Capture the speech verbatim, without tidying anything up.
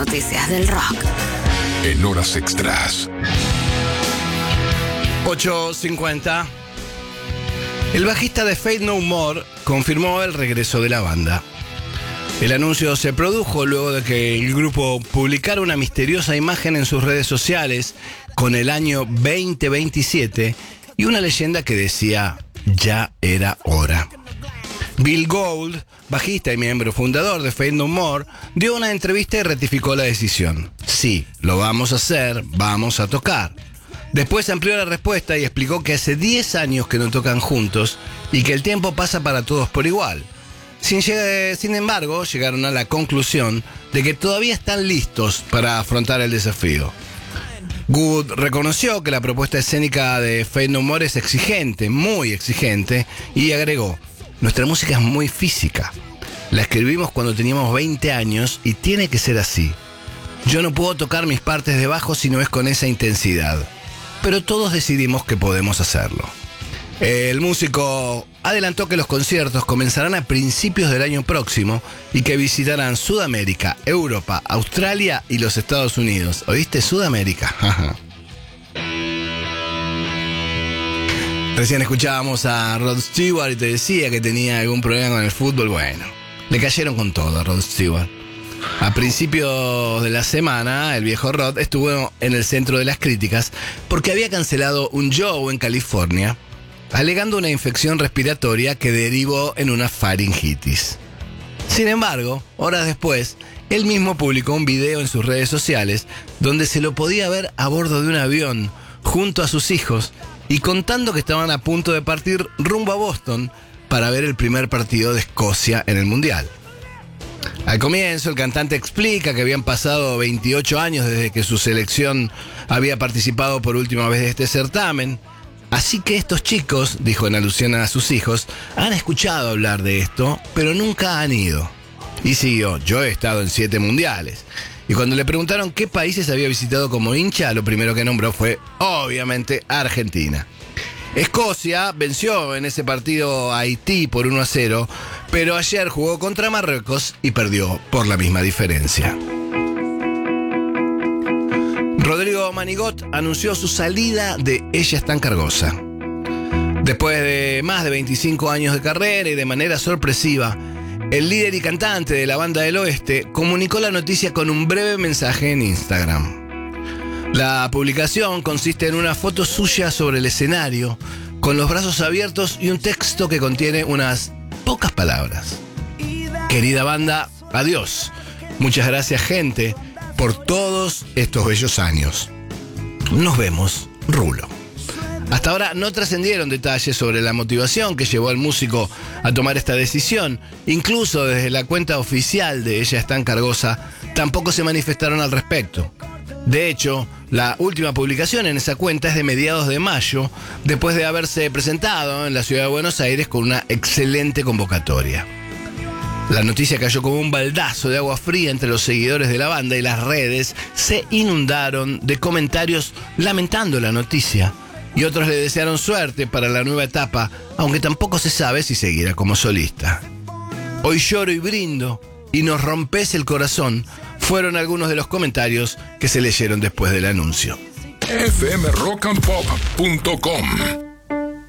Noticias del rock. En horas extras. ocho cincuenta. El bajista de Faith No More confirmó el regreso de la banda. El anuncio se produjo luego de que el grupo publicara una misteriosa imagen en sus redes sociales con el año veinte veintisiete y una leyenda que decía: ya era hora. Bill Gould, bajista y miembro fundador de Faith No More, dio una entrevista y ratificó la decisión. Sí, lo vamos a hacer, vamos a tocar. Después amplió la respuesta y explicó que hace diez años que no tocan juntos y que el tiempo pasa para todos por igual. Sin, sin embargo, llegaron a la conclusión de que todavía están listos para afrontar el desafío. Gould reconoció que la propuesta escénica de Faith No More es exigente, muy exigente, y agregó: nuestra música es muy física. La escribimos cuando teníamos veinte años y tiene que ser así. Yo no puedo tocar mis partes de bajo si no es con esa intensidad. Pero todos decidimos que podemos hacerlo. El músico adelantó que los conciertos comenzarán a principios del año próximo y que visitarán Sudamérica, Europa, Australia y los Estados Unidos. ¿Oíste? Sudamérica. Recién escuchábamos a Rod Stewart y te decía que tenía algún problema con el fútbol. Bueno, le cayeron con todo a Rod Stewart. A principios de la semana, el viejo Rod estuvo en el centro de las críticas porque había cancelado un show en California, alegando una infección respiratoria que derivó en una faringitis. Sin embargo, horas después, él mismo publicó un video en sus redes sociales donde se lo podía ver a bordo de un avión junto a sus hijos y contando que estaban a punto de partir rumbo a Boston para ver el primer partido de Escocia en el Mundial. Al comienzo, el cantante explica que habían pasado veintiocho años desde que su selección había participado por última vez de este certamen. Así que estos chicos, dijo en alusión a sus hijos, han escuchado hablar de esto, pero nunca han ido. Y siguió: yo he estado en siete mundiales. Y cuando le preguntaron qué países había visitado como hincha, lo primero que nombró fue, obviamente, Argentina. Escocia venció en ese partido a Haití por uno a cero, pero ayer jugó contra Marruecos y perdió por la misma diferencia. Rodrigo Manigot anunció su salida de Ella es tan cargosa. Después de más de veinticinco años de carrera y de manera sorpresiva, el líder y cantante de la banda del Oeste comunicó la noticia con un breve mensaje en Instagram. La publicación consiste en una foto suya sobre el escenario, con los brazos abiertos y un texto que contiene unas pocas palabras. Querida banda, adiós. Muchas gracias, gente, por todos estos bellos años. Nos vemos, Rulo. Hasta ahora no trascendieron detalles sobre la motivación que llevó al músico a tomar esta decisión. Incluso desde la cuenta oficial de Ella es tan cargosa, tampoco se manifestaron al respecto. De hecho, la última publicación en esa cuenta es de mediados de mayo, después de haberse presentado en la ciudad de Buenos Aires con una excelente convocatoria. La noticia cayó como un baldazo de agua fría entre los seguidores de la banda y las redes se inundaron de comentarios lamentando la noticia. Y otros le desearon suerte para la nueva etapa, aunque tampoco se sabe si seguirá como solista. Hoy lloro y brindo y nos rompes el corazón, fueron algunos de los comentarios que se leyeron después del anuncio. F M rock and pop punto com